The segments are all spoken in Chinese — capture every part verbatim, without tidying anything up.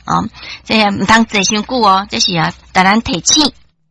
哦，这毋通坐伤久哦，这是啊，带咱提醒。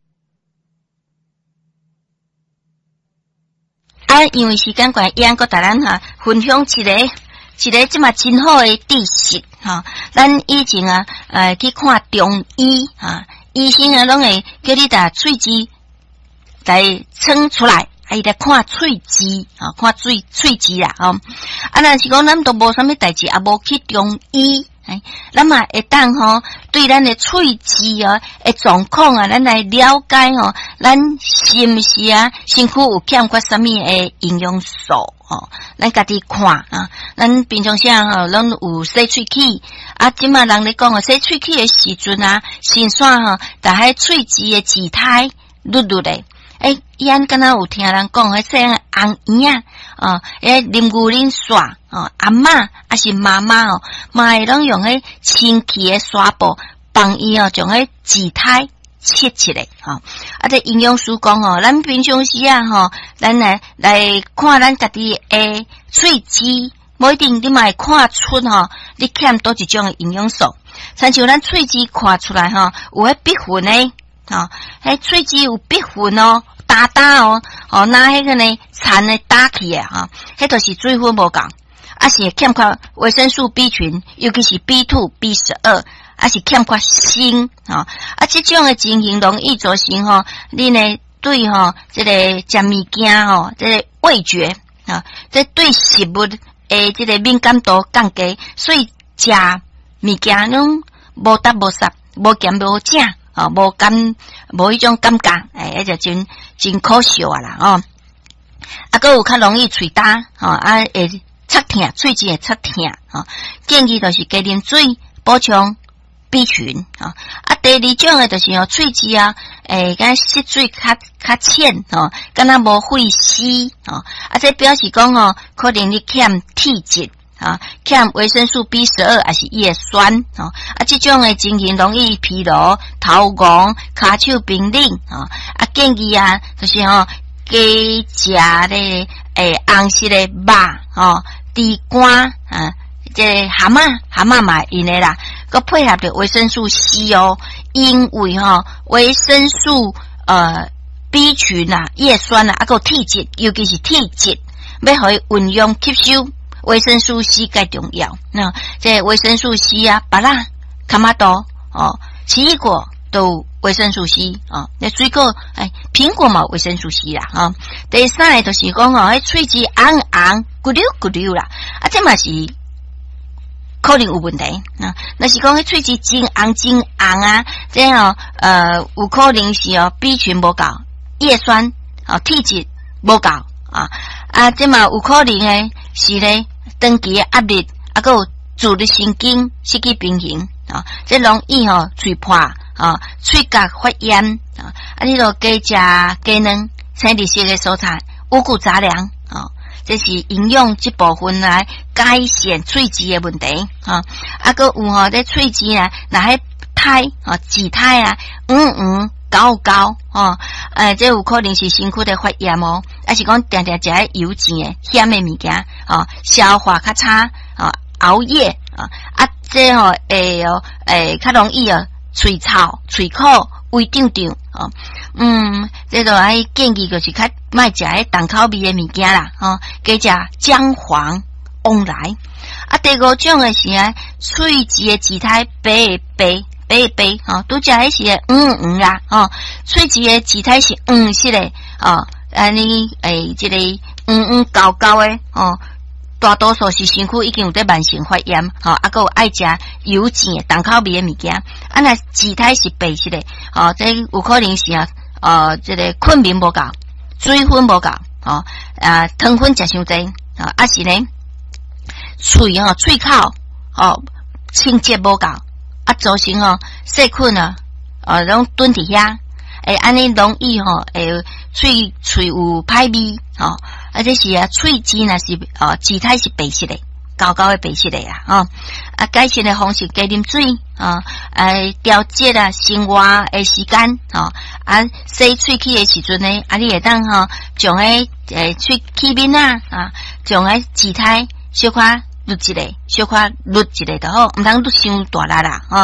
啊，因为时间关系，伊安个带咱哈分享一个一个即嘛真好诶知识哈。咱以前啊，呃去看中医啊，医生啊拢会叫你把喙齿来撑出来。啊，伊来看喙齿啊，看喙喙齿啦，吼、哦。啊，若是讲咱都无啥物代志，也无去中医，哎，咱嘛会当吼对咱的喙齿啊的状况啊，咱来了解吼，咱是毋是啊身躯有欠缺啥物的营养素吼？咱家己看啊，咱平常时吼，拢有洗喙齿，啊，即马人咧讲哦，洗喙齿的时阵啊，先算吼，大海喙齿的齿苔绿绿的。诶，伊安敢若有听人讲，迄说红圆啊，哦，诶，啉牛奶刷哦，阿嬷还是妈妈哦，嘛会拢用迄清气诶刷布帮伊哦，将迄齿苔切起来吼。啊，这营养师讲哦，咱平常时啊吼，咱来来看咱家己诶喙齿，无一定你嘛会看出吼，你欠多一种营养素。亲像咱喙齿看出来吼，有迄笔痕诶。哦，迄喙齿有笔痕哦，打打哦，哦，拿迄个呢残的打起诶哈，迄著是水分无够，啊是欠缺维生素 B 群，尤其是 B 二、B 十二，啊是欠缺锌啊，啊这种的情形容易造成吼，你呢对吼这个食物件吼，这个味觉啊，这对食物诶这个敏感度降低，所以食物件拢无搭无煞，无咸无正。哦，无感，无迄种感觉，诶，迄就真真可惜啊啦，哦。啊，佮有较容易喙焦，哦，啊，会擦疼，喙齿会擦疼，哦。建议就是加啉水，补充 B 群，哦。啊，第二种诶就是哦，喙齿啊，诶，敢吸水较较浅，哦，敢若无血丝，哦。啊，这表示讲哦，可能你欠铁质。啊，欠维生素 B 十二还是叶酸啊，啊，这种的情形容易疲劳、头晕、骹手冰冷啊，啊，建议啊，就是吼，加食咧诶红色的肉哦，地瓜啊，这蛤蟆蛤蟆嘛用的啦，佮配合着维生素 C 哦，因为吼、哦、维生素呃 B 群啊、叶酸啊，啊个铁质，尤其是铁质，要互伊运用吸收。维生素 C 介重要，那这维生素 C 啊，芭乐、卡玛多哦，奇异果都有维生素 C 哦，那水果哎，苹果嘛维生素 C 啦哈、哦。第三个就是讲哦，迄喙齿红红、咕溜咕溜啦，啊，这嘛是可能有问题啊。那是讲迄喙齿真红真红啊，这哦呃有可能是哦 B 群无够，叶酸哦铁质无够啊啊，这嘛有可能诶是咧。长期的压力，啊，还有自律神经失去平衡啊，这容易吼嘴破啊，喙角发炎啊，啊，你著加食鸡卵、青绿色的蔬菜、五谷杂粮啊，这是营养这部分来改善喙齿的问题啊，啊，个有吼这喙齿啊，若迄苔啊、齿苔啊，嗯嗯。高高哦，诶，这有可能是身躯的发炎哦，还是讲定定食迄油脂诶、咸诶物件哦，消化较差哦，熬夜啊，啊，这吼会哦，诶，较容易哦，喙臭、喙苦、胃胀胀哦，嗯，这个爱建议就是较莫食迄重口味诶物件啦，哦，加食姜黄、旺来，啊，第五种诶是啊，喙齿诶齿苔白白。白白哦，拄食迄是黄黄啦哦，喙齿的齿苔是黄色的哦，安尼诶，即、这个黄黄高高的哦，大多数是身躯已经有得慢性发炎哦，啊，还有爱食油脂的重口味的物件，啊，那齿苔是白色的哦，这有可能是啊，呃，这个困眠无够，水分无够哦，啊，糖分食伤济啊，啊是呢，喙哦，喙口哦，清洁无够。啊，造成哦细菌啊，呃，拢蹲伫遐，诶，安尼容易吼，诶，喙喙有歹味，吼、哦，啊，这是啊，喙齿若是哦，齿苔是白色的，高高的白色的啊，哦，啊，改善的方式加啉水啊，诶，调节啊生活的时间，哦，啊，洗喙齿的时阵呢，啊，你会当吼，将迄诶喙齿面啊，啊，将迄齿苔小可。捋一个，小可捋一个就好，毋通捋伤大力啦，吼、哦。